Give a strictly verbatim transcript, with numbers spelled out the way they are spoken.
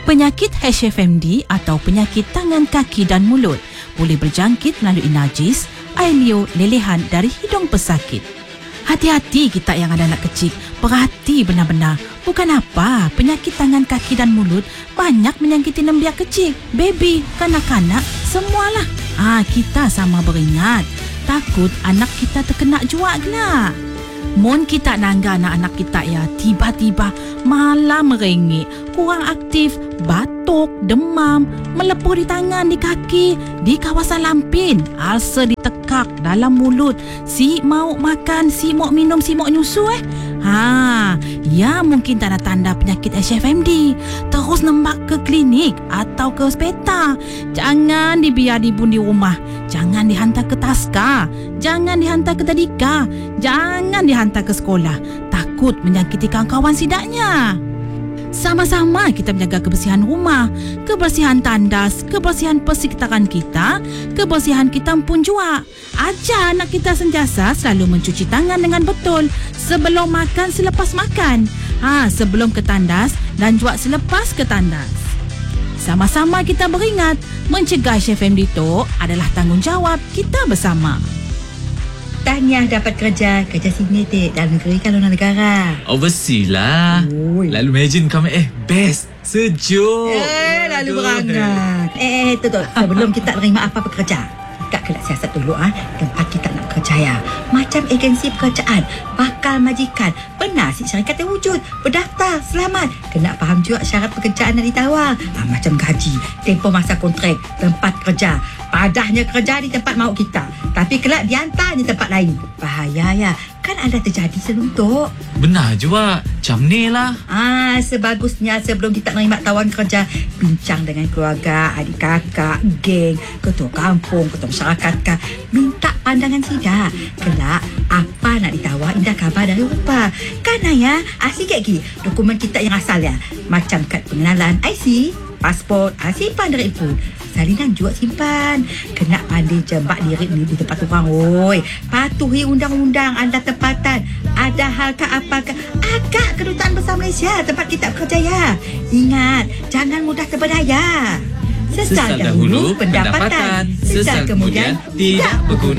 Penyakit H F M D atau penyakit tangan, kaki dan mulut boleh berjangkit melalui najis, air liur, lelehan dari hidung pesakit. Hati-hati kita yang ada anak kecil, perhati benar-benar. Bukan apa, penyakit tangan, kaki dan mulut banyak menyangkiti nembiak kecil, baby, kanak-kanak, semualah. Ah, kita sama beringat, takut anak kita terkena juak gelak. Mon kita nangga anak-anak kita ya, tiba-tiba malah merengek, kurang aktif, batuk, demam, melepur di tangan, di kaki, di kawasan lampin, ulcer ditekak dalam mulut, si mau makan, si mau minum, si mau nyusu eh. Ha, ya mungkin tanda-tanda penyakit H F M D. Terus nembak ke klinik atau ke hospital. Jangan dibiar dibun di rumah. Jangan dihantar ke taska. Jangan dihantar ke tadika. Jangan dihantar ke sekolah. Takut menyakiti kawan-kawan sidaknya. Sama-sama kita menjaga kebersihan rumah, kebersihan tandas, kebersihan persekitaran kita, kebersihan kita pun juga. Ajar anak kita sentiasa selalu mencuci tangan dengan betul sebelum makan, selepas makan, ha, sebelum ke tandas dan juga selepas ke tandas. Sama-sama kita beringat, mencegah H F M D itu adalah tanggungjawab kita bersama. Tahniah dapat kerja Kerja sini dek dalam negeri kalau luar negara. Overseas lah. Oi. Lalu imagine kami eh best, sejuk. Eh lalu Aduh. berangat. Eh tu tu sebelum kita terima apa pekerja, kita kena siasat dulu ah tempat kita nak kerja ya. Macam agensi pekerjaan, bakal majikan, pernah si syarikat terwujud, berdaftar, selamat. Kena faham juga syarat pekerjaan yang ditawar. Ah, macam gaji, tempoh masa kontrak, tempat kerja, padahnya kerja di tempat mahu kita, tapi kelak dihantar di tempat lain. Bahaya ya. Kan ada terjadi sebelum tu. Benar juga. Macam ni lah. Ah, sebagusnya sebelum kita menerima tawaran kerja, bincang dengan keluarga, adik kakak, geng, ketua kampung, ketua masyarakat kah. Minta pandangan sida. Kelak, apa nak ditawar, indah khabar dari rupa. Kan ya, asyik lagi dokumen kita yang asal ya. Macam kad pengenalan, I C, pasport, ah, simpan dari pun. Salinan juga simpan. Kena pandai jembak diri ni di tempat orang. Oi, patuhi undang-undang anda tempatan. Ada hal ke apa ke agak Kedutaan Besar Malaysia tempat kita bekerja ya. Ingat, jangan mudah terberdaya. Sesal dahulu pendapatan, sesal kemudian tidak berguna.